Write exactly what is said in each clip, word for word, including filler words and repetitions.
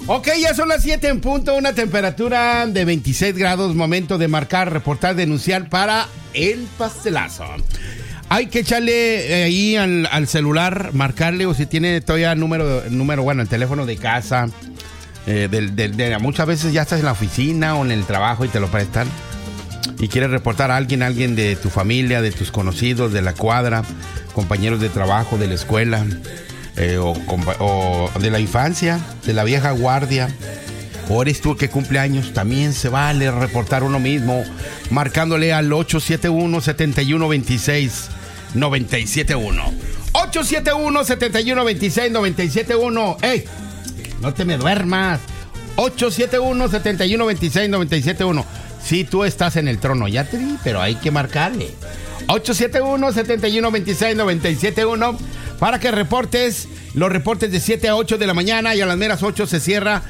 Ok, ya son las siete en punto, una temperatura de veintiséis grados, momento de marcar, reportar, denunciar para el pastelazo. Hay que echarle eh, ahí al, al celular, marcarle, o si tiene todavía número, número bueno, el teléfono de casa, eh, de, de, de, muchas veces ya estás en la oficina o en el trabajo y te lo prestan, y quieres reportar a alguien, alguien de tu familia, de tus conocidos, de la cuadra, compañeros de trabajo, de la escuela, eh, o, o de la infancia, de la vieja guardia, o eres tú el que cumple años, también se vale reportar uno mismo, marcándole al ocho siete uno, siete uno dos seis, nueve siete uno. ocho siete uno, siete uno dos seis, nueve siete uno. ¡Ey! No te me duermas. ocho siete uno, siete uno dos seis, nueve siete uno. Sí, tú estás en el trono, ya te di, pero hay que marcarle. ocho siete uno, siete uno dos seis, nueve siete uno para que reportes, los reportes de siete a ocho de la mañana, y a las meras ocho se cierra,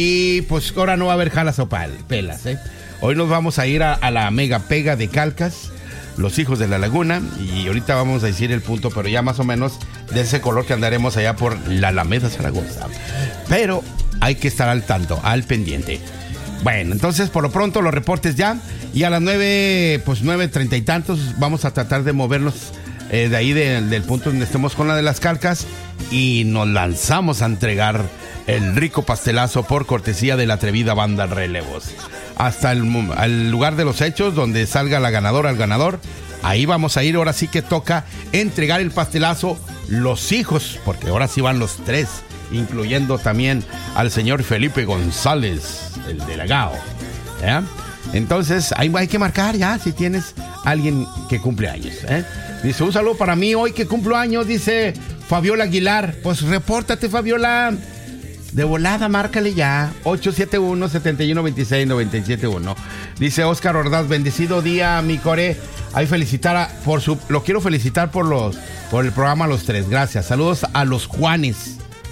y pues ahora no va a haber jalas o pal, pelas, ¿eh? Hoy nos vamos a ir a, a la mega pega de Calcas, los hijos de la laguna, y ahorita vamos a decir el punto, pero ya más o menos de ese color que andaremos allá por la Alameda Zaragoza. Pero hay que estar al tanto, al pendiente. Bueno, entonces por lo pronto los reportes ya, y a las nueve, pues nueve treinta y tantos vamos a tratar de movernos eh, de ahí de, del punto donde estemos con la de las Calcas, y nos lanzamos a entregar el rico pastelazo por cortesía de la atrevida banda Relevos. Hasta el, el lugar de los hechos, donde salga la ganadora, el ganador, ahí vamos a ir. Ahora sí que toca entregar el pastelazo, los hijos, porque ahora sí van los tres, incluyendo también al señor Felipe González, el delegado. ¿Eh? Entonces, ahí hay que marcar ya si tienes alguien que cumple años. ¿eh? Dice, un saludo para mí hoy que cumplo años, dice Fabiola Aguilar. Pues repórtate, Fabiola. De volada, márcale ya. ocho siete uno, siete uno dos seis, nueve siete uno. Dice Oscar Ordaz, bendecido día, mi core. Ahí felicitar a, por su, lo quiero felicitar por los, por el programa Los Tres. Gracias. Saludos a los Juanes.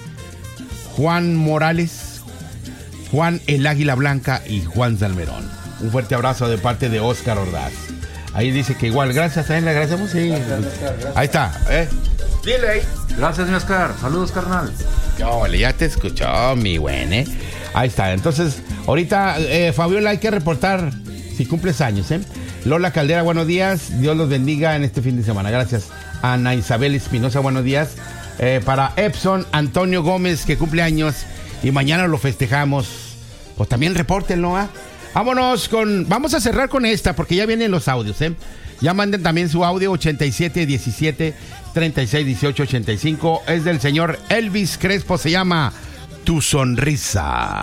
Juan Morales, Juan el Águila Blanca y Juan Salmerón. Un fuerte abrazo de parte de Oscar Ordaz. Ahí dice que igual, gracias a él, le agradecemos. Sí. Gracias, Oscar, gracias. Ahí está, ¿eh? Dile ahí. Gracias, mi Oscar. Saludos, carnal. Ole, ya te escuchó, mi buen, ¿eh? Ahí está. Entonces, ahorita, eh, Fabiola, hay que reportar si cumples años, ¿eh? Lola Caldera, buenos días. Dios los bendiga en este fin de semana. Gracias. Ana Isabel Espinosa, buenos días. Eh, para Epson Antonio Gómez, que cumple años y mañana lo festejamos. Pues también repórtenlo, ¿ah? ¿eh? Vámonos con... Vamos a cerrar con esta, porque ya vienen los audios, ¿eh? Ya manden también su audio, ochenta y siete diecisiete treinta y seis dieciocho ochenta y cinco. Es del señor Elvis Crespo, se llama Tu Sonrisa.